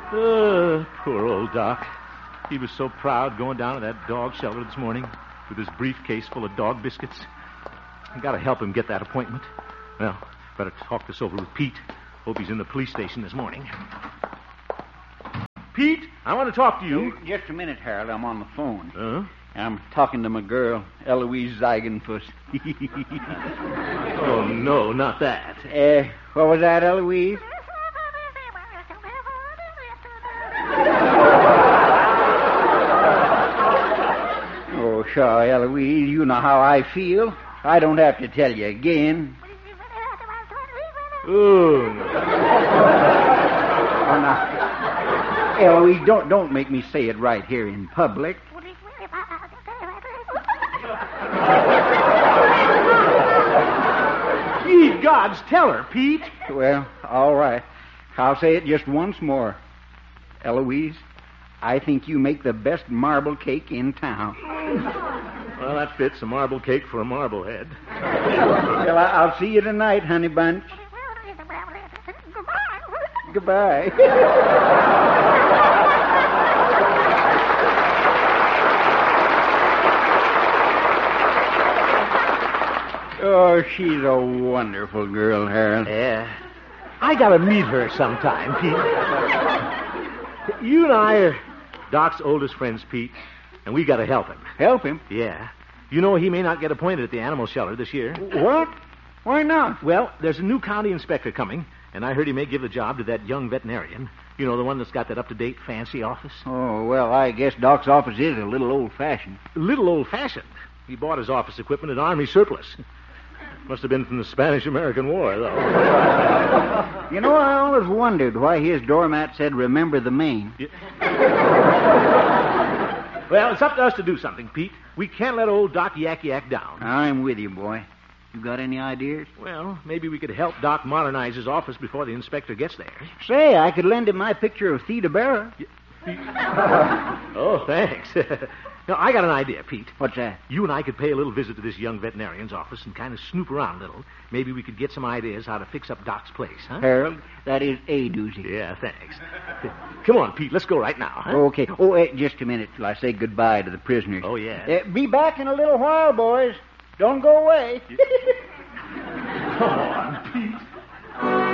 Poor old Doc. He was so proud going down to that dog shelter this morning with his briefcase full of dog biscuits. I got to help him get that appointment. Well, better talk this over with Pete. Hope he's in the police station this morning. Pete, I want to talk to you. Just a minute, Harold. I'm on the phone. I'm talking to my girl, Eloise Zeigenfuss. Oh, no, not that. What was that, Eloise? Oh, sure, Eloise. You know how I feel. I don't have to tell you again. Oh, now, Eloise, don't make me say it right here in public. Ye gods, tell her, Pete. Well, all right. I'll say it just once more. Eloise, I think you make the best marble cake in town. Well, that fits, a marble cake for a marblehead. Well, I'll see you tonight, honey bunch. Goodbye. Oh, she's a wonderful girl, Harold. Yeah. I gotta meet her sometime, Pete. You and I are Doc's oldest friends, Pete, and we gotta help him. Help him? Yeah. You know he may not get appointed at the animal shelter this year. What? Why not? Well, there's a new county inspector coming, and I heard he may give the job to that young veterinarian. You know, the one that's got that up-to-date fancy office. Oh, well, I guess Doc's office is a little old-fashioned. A little old-fashioned? He bought his office equipment at Army surplus. Must have been from the Spanish-American War, though. You know, I always wondered why his doormat said, "Remember the Maine." Yeah. Well, it's up to us to do something, Pete. We can't let old Doc yak down. I'm with you, boy. You got any ideas? Well, maybe we could help Doc modernize his office before the inspector gets there. Say, I could lend him my picture of Theda Barra. Oh, thanks. Now, I got an idea, Pete. What's that? You and I could pay a little visit to this young veterinarian's office and kind of snoop around a little. Maybe we could get some ideas how to fix up Doc's place, huh? Harold, that is a doozy. Yeah, thanks. Come on, Pete, let's go right now, huh? Okay. Oh, just a minute till I say goodbye to the prisoners. Oh, yeah. Be back in a little while, boys. Don't go away. Come on.